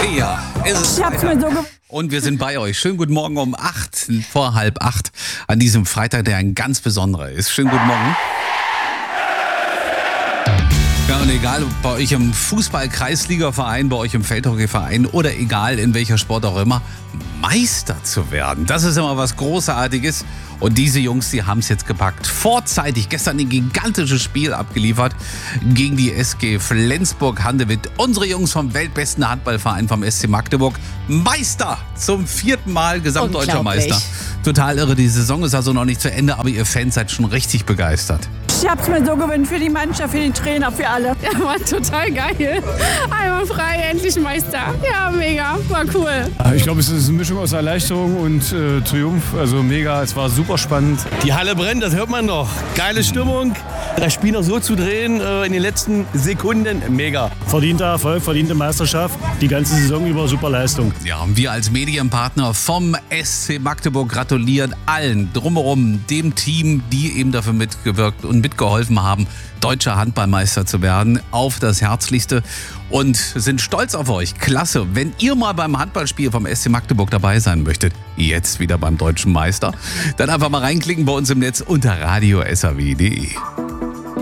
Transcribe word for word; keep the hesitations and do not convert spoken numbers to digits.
Ja, ist es. Ich hab's mir so ge- Und wir sind bei euch. Schönen guten Morgen um acht, vor halb acht, an diesem Freitag, der ein ganz besonderer ist. Schönen guten Morgen. Ja, und egal, ob bei euch im Fußball-Kreisliga-Verein, bei euch im Feldhockey-Verein oder egal in welcher Sport auch immer, Meister zu werden, das ist immer was Großartiges. Und diese Jungs, die haben es jetzt gepackt. Vorzeitig gestern ein gigantisches Spiel abgeliefert gegen die S G Flensburg-Handewitt. Unsere Jungs vom weltbesten Handballverein vom S C Magdeburg. Meister zum vierten Mal, gesamtdeutscher Meister. Total irre, die Saison ist also noch nicht zu Ende, aber ihr Fans seid schon richtig begeistert. Ich hab's mir so gewünscht für die Mannschaft, für den Trainer, für alle. Ja, war total geil. Einmal frei, endlich Meister. Ja, mega, war cool. Ich glaube, es ist eine Mischung aus Erleichterung und äh, Triumph. Also mega, es war super spannend. Die Halle brennt, das hört man noch. Geile Stimmung. Das Spiel noch so zu drehen äh, in den letzten Sekunden, mega. Verdienter Erfolg, verdiente Meisterschaft. Die ganze Saison über super Leistung. Ja, und wir als Medienpartner vom S C Magdeburg gratulieren allen drumherum, dem Team, die eben dafür mitgewirkt und mitgeholfen haben, deutscher Handballmeister zu werden, auf das Herzlichste und sind stolz auf euch. Klasse. Wenn ihr mal beim Handballspiel vom S C Magdeburg dabei sein möchtet, jetzt wieder beim deutschen Meister, dann einfach mal reinklicken bei uns im Netz unter radio s a w punkt d e.